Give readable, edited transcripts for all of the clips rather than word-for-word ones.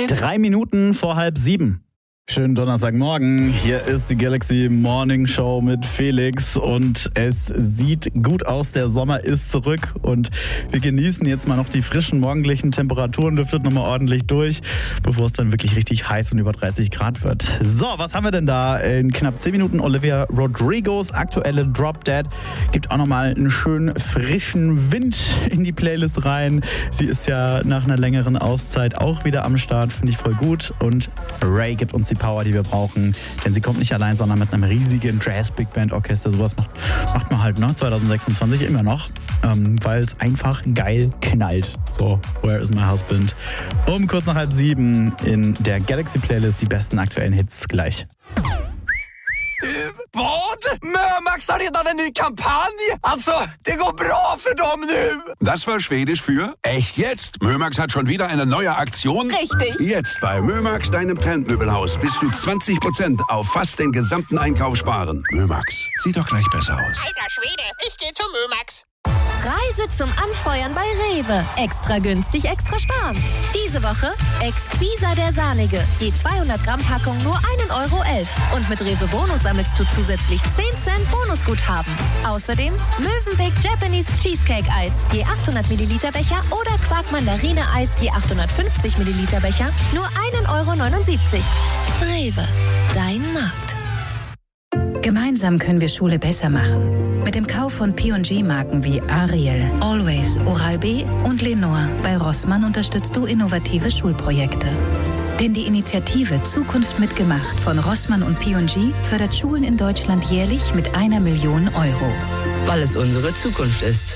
3 Minuten vor 6:30. Schönen Donnerstagmorgen. Hier ist die Galaxy Morning Show mit Felix und es sieht gut aus. Der Sommer ist zurück und wir genießen jetzt mal noch die frischen morgendlichen Temperaturen. Lüftet nochmal ordentlich durch, bevor es dann wirklich richtig heiß und über 30 Grad wird. So, was haben wir denn da? In knapp 10 Minuten Olivia Rodrigos aktuelle Drop Dead. Gibt auch nochmal einen schönen frischen Wind in die Playlist rein. Sie ist ja nach einer längeren Auszeit auch wieder am Start. Finde ich voll gut. Und Ray gibt uns die Power, die wir brauchen. Denn sie kommt nicht allein, sondern mit einem riesigen Jazz-Big-Band-Orchester. Sowas macht man halt 2026 immer noch, weil es einfach geil knallt. So, Where is my husband? Um kurz nach 6:30 in der Galaxy-Playlist die besten aktuellen Hits gleich. Vad? Mömax har redan en ny kampanj? Alltså, det går bra för dem nu! Das war Schwedisch für echt jetzt. Mömax hat schon wieder eine neue Aktion. Richtig. Jetzt bei Mömax, deinem Trendmöbelhaus, bis zu 20% auf fast den gesamten Einkauf sparen. Mömax, sieht doch gleich besser aus. Alter Schwede, ich gehe zu Mömax. Reise zum Anfeuern bei Rewe. Extra günstig, extra sparen. Diese Woche Exquisa der Sahnige. Je 200 Gramm Packung nur 1,11 € Und mit Rewe Bonus sammelst du zusätzlich 10 Cent Bonusguthaben. Außerdem Mövenpick Japanese Cheesecake Eis. Je 800 Milliliter Becher oder Quark Mandarine Eis. Je 850 Milliliter Becher. Nur 1,79 €. Rewe. Dein Markt. Gemeinsam können wir Schule besser machen. Mit dem Kauf von P&G-Marken wie Ariel, Always, Oral-B und Lenore bei Rossmann unterstützt du innovative Schulprojekte. Denn die Initiative Zukunft mitgemacht von Rossmann und P&G fördert Schulen in Deutschland jährlich mit 1 Million €. Weil es unsere Zukunft ist.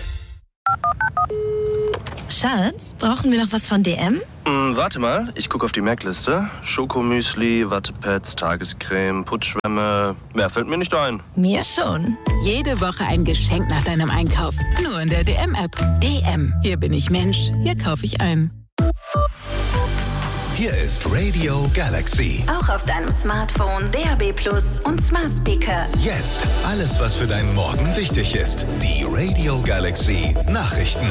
Schatz, brauchen wir noch was von DM? Warte mal, ich gucke auf die Merkliste. Schokomüsli, Wattepads, Tagescreme, Putzschwämme. Mehr fällt mir nicht ein. Mir schon. Jede Woche ein Geschenk nach deinem Einkauf. Nur in der DM-App. DM. Hier bin ich Mensch. Hier kaufe ich ein. Hier ist Radio Galaxy. Auch auf deinem Smartphone, DAB+ und Smart Speaker. Jetzt alles, was für deinen Morgen wichtig ist. Die Radio Galaxy Nachrichten.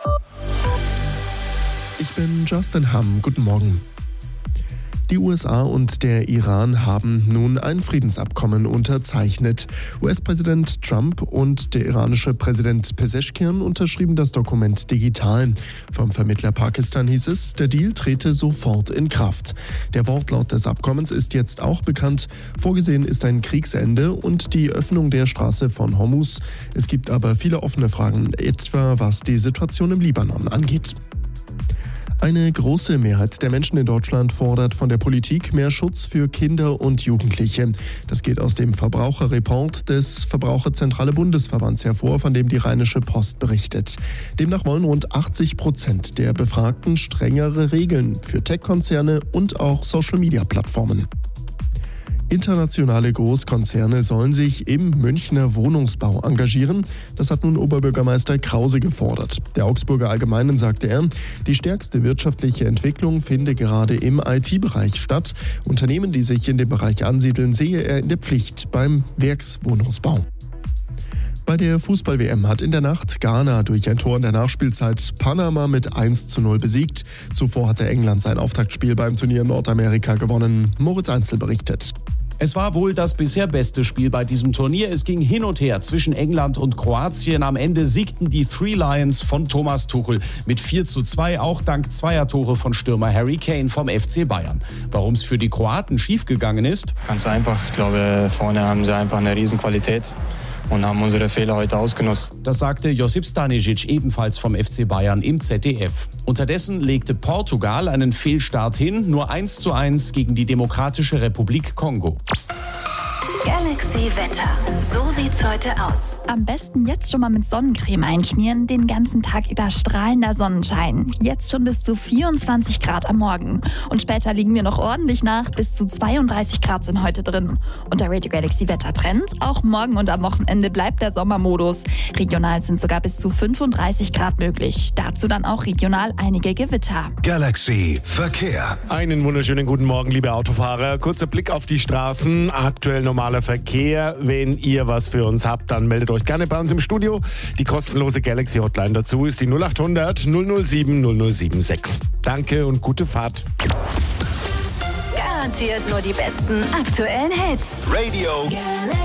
Ich bin Justin Hamm. Guten Morgen. Die USA und der Iran haben nun ein Friedensabkommen unterzeichnet. US-Präsident Trump und der iranische Präsident Pezeshkian unterschrieben das Dokument digital. Vom Vermittler Pakistan hieß es, der Deal trete sofort in Kraft. Der Wortlaut des Abkommens ist jetzt auch bekannt. Vorgesehen ist ein Kriegsende und die Öffnung der Straße von Hormuz. Es gibt aber viele offene Fragen, etwa was die Situation im Libanon angeht. Eine große Mehrheit der Menschen in Deutschland fordert von der Politik mehr Schutz für Kinder und Jugendliche. Das geht aus dem Verbraucherreport des Verbraucherzentrale Bundesverbands hervor, von dem die Rheinische Post berichtet. Demnach wollen rund 80% der Befragten strengere Regeln für Tech-Konzerne und auch Social-Media-Plattformen. Internationale Großkonzerne sollen sich im Münchner Wohnungsbau engagieren. Das hat nun Oberbürgermeister Krause gefordert. Der Augsburger Allgemeinen sagte er, die stärkste wirtschaftliche Entwicklung finde gerade im IT-Bereich statt. Unternehmen, die sich in dem Bereich ansiedeln, sehe er in der Pflicht beim Werkswohnungsbau. Bei der Fußball-WM hat in der Nacht Ghana durch ein Tor in der Nachspielzeit Panama mit 1:0 besiegt. Zuvor hatte England sein Auftaktspiel beim Turnier in Nordamerika gewonnen. Moritz Einzel berichtet. Es war wohl das bisher beste Spiel bei diesem Turnier. Es ging hin und her zwischen England und Kroatien. Am Ende siegten die Three Lions von Thomas Tuchel mit 4:2, auch dank Zweiertore von Stürmer Harry Kane vom FC Bayern. Warum es für die Kroaten schiefgegangen ist? Ganz einfach. Ich glaube, vorne haben sie einfach eine Riesenqualität und haben unsere Fehler heute ausgenutzt. Das sagte Josip Stanisic, ebenfalls vom FC Bayern, im ZDF. Unterdessen legte Portugal einen Fehlstart hin, nur 1:1 gegen die Demokratische Republik Kongo. Galaxy Wetter. So sieht's heute aus. Am besten jetzt schon mal mit Sonnencreme einschmieren, den ganzen Tag über strahlender Sonnenschein. Jetzt schon bis zu 24 Grad am Morgen. Und später liegen wir noch ordentlich nach, bis zu 32 Grad sind heute drin. Und der Radio Galaxy Wettertrend, auch morgen und am Wochenende bleibt der Sommermodus. Regional sind sogar bis zu 35 Grad möglich. Dazu dann auch regional einige Gewitter. Galaxy Verkehr. Einen wunderschönen guten Morgen, liebe Autofahrer. Kurzer Blick auf die Straßen. Aktuell normaler Verkehr. Wenn ihr was für uns habt, dann meldet euch gerne bei uns im Studio. Die kostenlose Galaxy Hotline dazu ist die 0800 007 0076. Danke und gute Fahrt. Garantiert nur die besten aktuellen Hits. Radio